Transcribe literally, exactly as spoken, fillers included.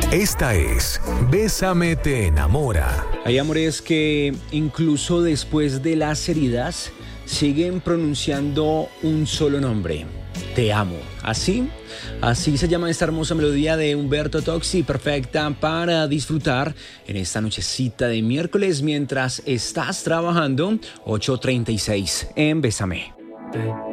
Esta es Bésame te enamora. Hay amores que incluso después de las heridas siguen pronunciando un solo nombre: te amo. Así, así se llama esta hermosa melodía de Humberto Tocci, perfecta para disfrutar en esta nochecita de miércoles mientras estás trabajando. Ocho treinta y seis en Bésame.